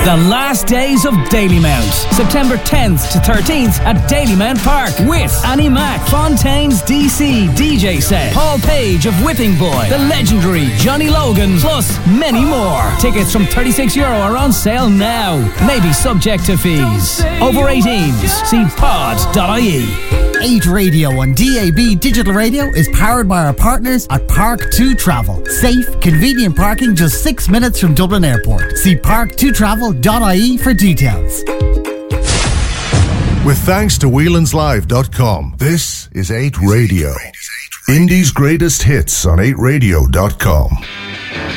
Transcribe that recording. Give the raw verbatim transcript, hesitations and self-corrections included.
The last days of Dalymount. September tenth to thirteenth at Dalymount Park with Annie Mac, Fontaine's D C D J set, Paul Page of Whipping Boy, the legendary Johnny Logan, plus many more. Tickets from thirty-six euro are on sale now. Maybe subject to fees. Over eighteens. See pod dot I E. eight Radio on D A B Digital Radio is powered by our partners at Park two Travel. Safe, convenient parking just six minutes from Dublin Airport. See park two travel dot I E for details. With thanks to Whelan's Live dot com, this is eight Radio. Indie's greatest hits on eight radio dot com.